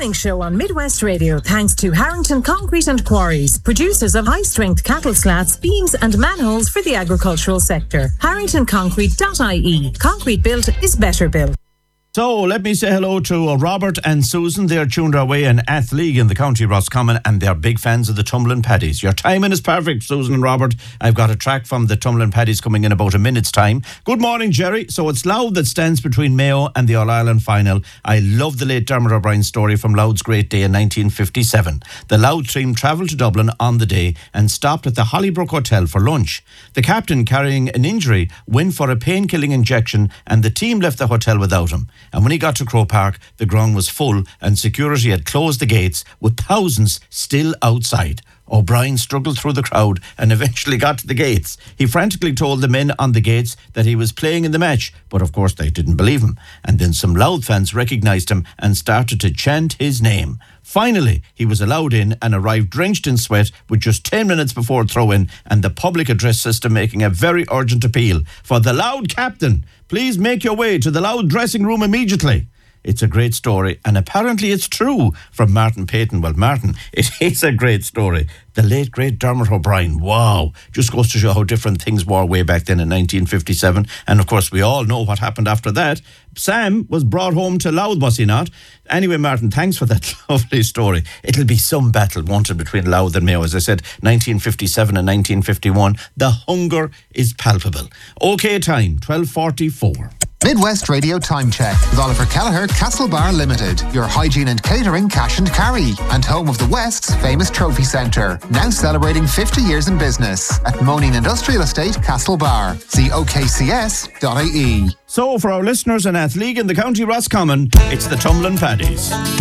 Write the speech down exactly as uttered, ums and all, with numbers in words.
morning show on Midwest Radio thanks to Harrington Concrete and Quarries, producers of high-strength cattle slats, beams and manholes for the agricultural sector. harrington concrete dot I E. Concrete built is better built. So let me say hello to uh, Robert and Susan. They're tuned our way in Athleague in the County Roscommon, and they're big fans of the Tumblin' Paddies. Your timing is perfect, Susan and Robert. I've got a track from the Tumblin' Paddies coming in about a minute's time. Good morning, Jerry. So it's Louth that stands between Mayo and the All-Ireland final. I love the late Dermot O'Brien story from Louth's great day in nineteen fifty-seven. The Louth team travelled to Dublin on the day and stopped at the Hollybrook Hotel for lunch. The captain, carrying an injury, went for a pain-killing injection, and the team left the hotel without him. And when he got to Croke Park, the ground was full and security had closed the gates with thousands still outside. O'Brien struggled through the crowd and eventually got to the gates. He frantically told the men on the gates that he was playing in the match, but of course they didn't believe him. And then some Louth fans recognised him and started to chant his name. Finally, he was allowed in and arrived drenched in sweat with just ten minutes before throw-in, and the public address system making a very urgent appeal for the Louth captain. Please make your way to the Louth dressing room immediately. It's a great story, and apparently it's true, from Martin Payton. Well, Martin, it is a great story. The late, great Dermot O'Brien. Wow. Just goes to show how different things were way back then in nineteen fifty-seven. And of course, we all know what happened after that. Sam was brought home to Louth, was he not? Anyway, Martin, thanks for that lovely story. It'll be some battle, won't it, between Louth and Mayo. As I said, nineteen fifty-seven and nineteen fifty-one. The hunger is palpable. OK time, twelve forty-four. Midwest Radio Time Check with Oliver Kelleher, Castlebar Limited, your hygiene and catering cash and carry, and home of the West's famous trophy centre. Now celebrating fifty years in business at Moaning Industrial Estate, Castlebar. See O K C S dot I E. So for our listeners in Athleague in the County Roscommon, it's the Tumblin' Paddies.